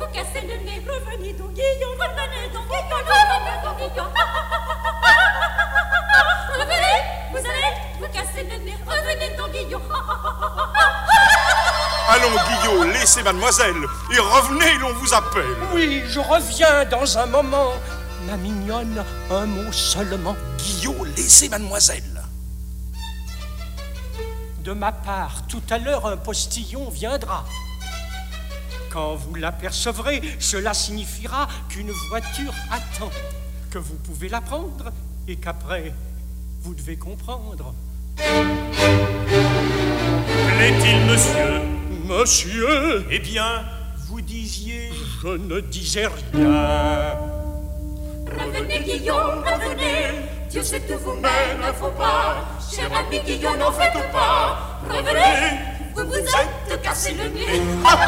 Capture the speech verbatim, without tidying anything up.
vous cassez le nez. Revenez donc, Guillaume, revenez donc, Guillaume, revenez donc, Guillaume. Revenez, vous allez vous casser le nez. Revenez donc, Guillaume. Allons, Guillaume, laissez mademoiselle et revenez, l'on vous appelle. Oui, je reviens dans un moment. Ma mignonne, un mot seulement. Guillaume, laissez mademoiselle. De ma part, tout à l'heure, un postillon viendra. Quand vous l'apercevrez, cela signifiera qu'une voiture attend, que vous pouvez la prendre et qu'après, vous devez comprendre. Plaît-il, monsieur? Monsieur, Eh bien, vous disiez... je ne disais rien. Revenez, Guillaume, revenez. Dieu sait tout vous-même, ne faut pas. Cher ami Guillaume, n'en faites pas. Revenez, vous vous êtes cassé le nez.